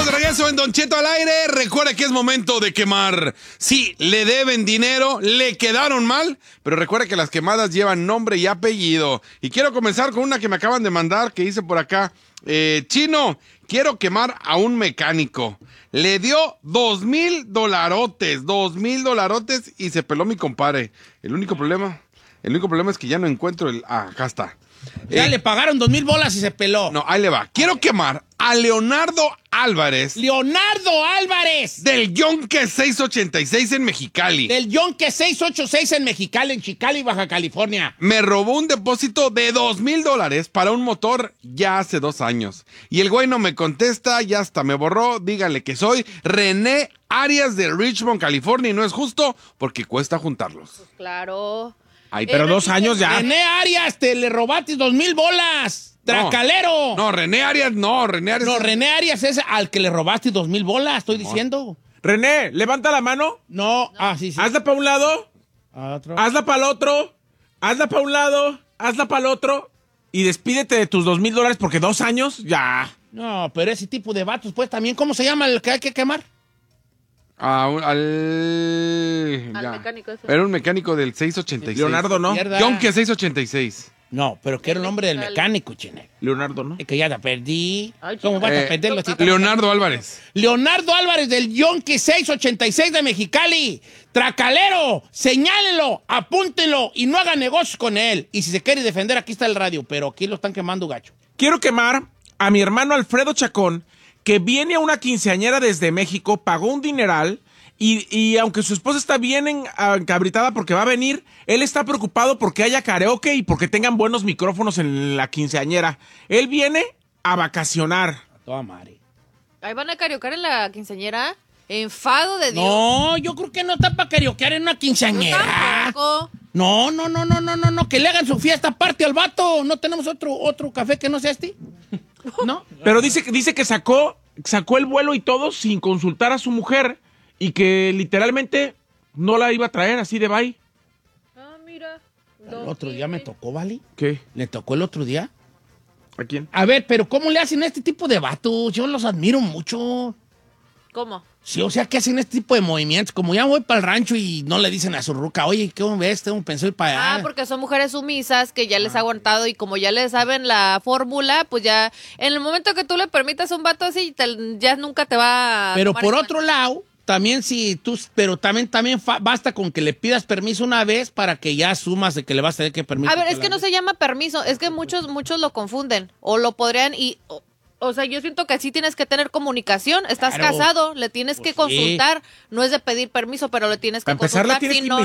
de regreso en Don Cheto al aire. Recuerda que es momento de quemar. Sí, le deben dinero, le quedaron mal, pero recuerda que las quemadas llevan nombre y apellido. Y quiero comenzar con una que me acaban de mandar, que hice por acá. Chino, quiero quemar a un mecánico. Le dio $2,000 y se peló mi compadre. El único problema es que ya no encuentro el... acá está. Ya le pagaron $2,000 y se peló. No, ahí le va. Quiero quemar a Leonardo Álvarez. ¡Leonardo Álvarez! Del Yonke 686 en Mexicali. Del Yonke 686 en Mexicali, en Chicali, Baja California. Me robó un depósito de $2,000 para un motor ya hace 2 años. Y el güey no me contesta, ya hasta me borró. Dígale que soy René Arias de Richmond, California. Y no es justo porque cuesta juntarlos. Pues claro. Ay, pero 2 años ya. René Arias, te le robaste $2,000. ¡Tracalero! No, René Arias. No, René Arias es al que le robaste $2,000, estoy diciendo. René, levanta la mano. No. Sí. Hazla para un lado. Otro. Hazla para el otro. Hazla para un lado. Hazla para el otro. Y despídete de tus $2,000 porque 2 años, ya. No, pero ese tipo de vatos, pues también, ¿cómo se llama el que hay que quemar? Al mecánico ese. Era un mecánico del 686. Leonardo, ¿no? Mierda. Yonke 686. No, pero que era el nombre del mecánico, chine. Leonardo, ¿no? Es que ya la perdí. Ay, ¿Cómo vas a perderlo? Leonardo Álvarez. Leonardo Álvarez del Yonke 686 de Mexicali. Tracalero, señálenlo, apúntenlo y no hagan negocios con él. Y si se quiere defender, aquí está el radio, pero aquí lo están quemando gacho. Quiero quemar a mi hermano Alfredo Chacón, que viene a una quinceañera desde México, pagó un dineral y aunque su esposa está bien encabritada porque va a venir, él está preocupado porque haya karaoke y porque tengan buenos micrófonos en la quinceañera. Él viene a vacacionar. A toda madre. Ahí van a cariocar en la quinceañera. Enfado de Dios. No, yo creo que no está para carioquear en una quinceañera. No, que le hagan su fiesta aparte al vato. No tenemos otro café que no sea este. ¿No? Pero dice que sacó el vuelo y todo sin consultar a su mujer y que literalmente no la iba a traer así de bye. Ah, mira. El otro día me tocó, ¿vale? ¿Qué? ¿Le tocó el otro día? ¿A quién? A ver, pero ¿cómo le hacen a este tipo de vatos? Yo los admiro mucho. ¿Cómo? Sí, o sea, que hacen este tipo de movimientos. Como ya voy para el rancho y no le dicen a su ruca, oye, ¿qué ves? Tengo pensado ir para allá. Porque son mujeres sumisas que ya les ha aguantado y como ya le saben la fórmula, pues ya en el momento que tú le permitas a un vato así, ya nunca te va a... Pero tomar por en otro lado, también también basta con que le pidas permiso una vez para que ya asumas de que le vas a tener que permitir. A ver, es que no se llama permiso, es que muchos lo confunden o lo podrían o sea, yo siento que sí tienes que tener comunicación. Estás Claro. casado, le tienes que consultar. No es de pedir permiso, pero le tienes que Para empezar, consultar. la tienes Si que no,